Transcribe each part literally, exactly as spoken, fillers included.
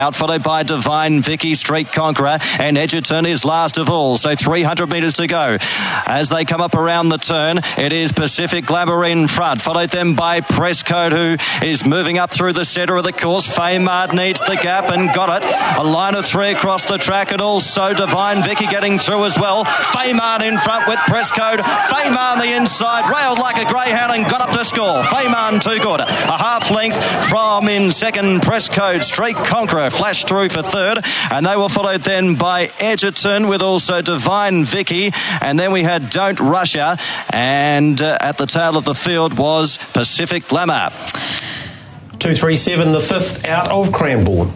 Out followed by Divine Vicky, Street Conqueror, and Edgerton is last of all. So three hundred metres to go. As they come up around the turn, it is Pacific Glamour in front, followed then by Presscode, who is moving up through the centre of the course. Famard needs the gap and got it. A line of three across the track, and also Divine Vicky getting through as well. Famard in front with Presscode. Famard on the inside, railed like a greyhound and got up to score. Famard too good. A half length from in second, Presscode. Street Conqueror flashed through for third, and they were followed then by Edgerton with also Divine Vicky, and then we had Don't Rush Her, and uh, at the tail of the field was Pacific Glamour. two three seven, the fifth out of Cranbourne.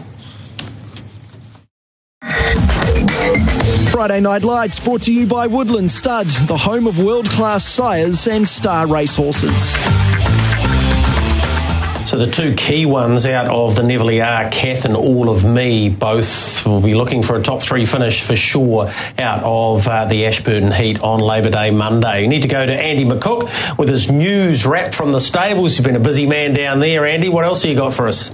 Friday Night Lights brought to you by Woodland Stud, the home of world-class sires and star racehorses. So the two key ones out of the Neville are Kath and All of Me. Both will be looking for a top three finish for sure out of uh, the Ashburton Heat on Labor Day Monday. You need to go to Andy McCook with his news wrap from the stables. He's been a busy man down there. Andy, what else have you got for us?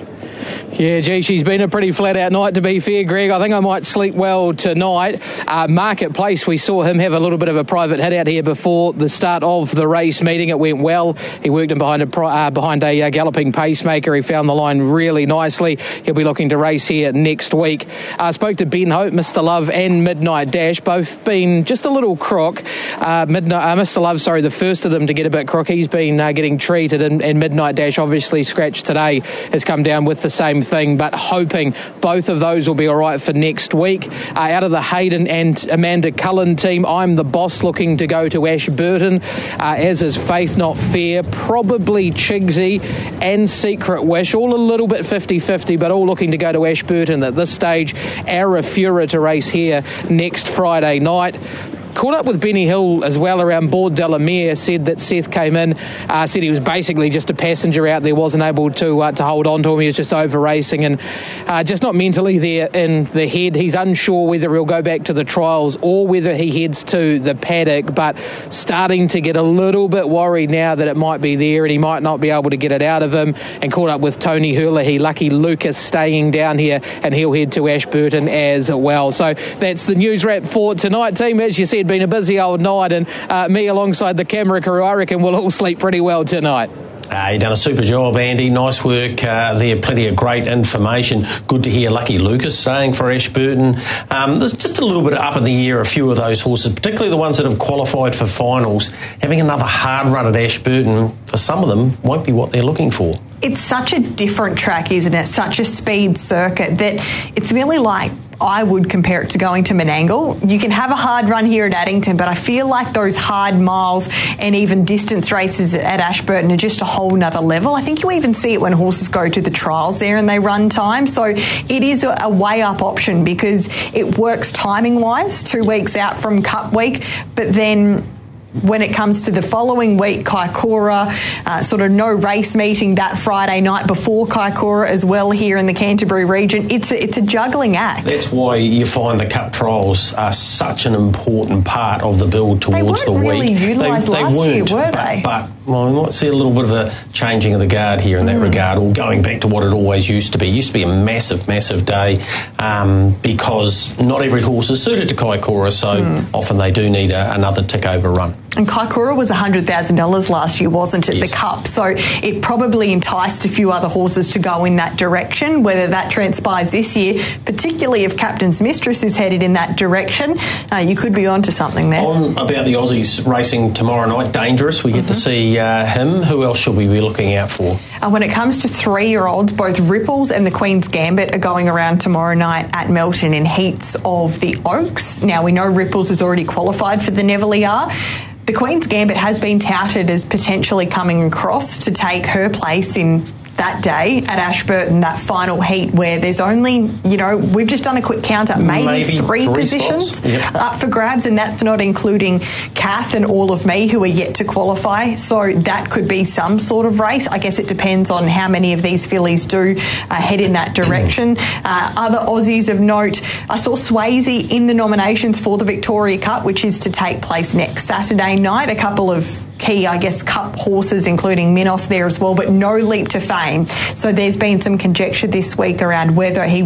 Yeah, gee, she's been a pretty flat-out night, to be fair, Greg. I think I might sleep well tonight. Uh, Marketplace, we saw him have a little bit of a private hit out here before the start of the race meeting. It went well. He worked in behind a, uh, behind a uh, galloping pacemaker. He found the line really nicely. He'll be looking to race here next week. I uh, spoke to Ben Hope, Mister Love and Midnight Dash, both been just a little crook. Uh, Midnight, uh, Mister Love, sorry, the first of them to get a bit crook. He's been uh, getting treated, and, and Midnight Dash, obviously scratched today, has come down with the same thing, but hoping both of those will be all right for next week. Uh, out of the Hayden and Amanda Cullen team, I'm the Boss looking to go to Ashburton, uh, as is Faith Not Fair, probably Chigsy and Secret Wish, all a little bit fifty-fifty, but all looking to go to Ashburton at this stage. Arafura to race here next Friday night. Caught up with Benny Hill as well around Board Delamere, said that Seth came in, uh, said he was basically just a passenger out there, wasn't able to uh, to hold on to him. He was just over racing and uh, just not mentally there in the head. He's unsure whether he'll go back to the trials or whether he heads to the paddock, but starting to get a little bit worried now that it might be there and he might not be able to get it out of him. And caught up with Tony Hurley, Lucky Lucas staying down here, and he'll head to Ashburton as well. So that's the news wrap for tonight, team. As you said, been a busy old night, and uh, me alongside the camera crew, I reckon we'll all sleep pretty well tonight. Uh, you've done a super job, Andy. Nice work uh, there. Plenty of great information. Good to hear Lucky Lucas staying for Ashburton. Um, there's just a little bit up in the air, a few of those horses, particularly the ones that have qualified for finals. Having another hard run at Ashburton, for some of them, won't be what they're looking for. It's such a different track, isn't it? Such a speed circuit that it's nearly like I would compare it to going to Menangle. You can have a hard run here at Addington, but I feel like those hard miles and even distance races at Ashburton are just a whole nother level. I think you even see it when horses go to the trials there and they run time. So it is a, a way up option because it works timing wise, two weeks out from Cup Week, but then when it comes to the following week, Kaikoura, uh, sort of no race meeting that Friday night before Kaikoura as well here in the Canterbury region. It's a, it's a juggling act. That's why you find the Cup trials are such an important part of the build towards the week. They weren't really utilised last year, were they? But, but well, we might see a little bit of a changing of the guard here in that mm. regard, or going back to what it always used to be. It used to be a massive, massive day um, because not every horse is suited to Kaikoura, so mm. often they do need a, another tick-over run. And Kaikoura was one hundred thousand dollars last year, wasn't it, yes. the Cup? So it probably enticed a few other horses to go in that direction. Whether that transpires this year, particularly if Captain's Mistress is headed in that direction, uh, you could be onto something there. On about the Aussies racing tomorrow night, Dangerous, we get mm-hmm. to see uh, him. Who else should we be looking out for? Uh, when it comes to three-year-olds, both Ripples and the Queen's Gambit are going around tomorrow night at Melton in heats of the Oaks. Now, we know Ripples has already qualified for the Neville R. The Queen's Gambit has been touted as potentially coming across to take her place in that day at Ashburton, that final heat where there's only, you know, we've just done a quick count up, maybe, maybe three, three positions yep. up for grabs, and that's not including Kath and All of Me, who are yet to qualify. So that could be some sort of race. I guess it depends on how many of these fillies do uh, head in that direction. Uh, other Aussies of note, I saw Swayze in the nominations for the Victoria Cup, which is to take place next Saturday night. A couple of key, I guess, cup horses, including Minos there as well, but no leap to fame. So there's been some conjecture this week around whether he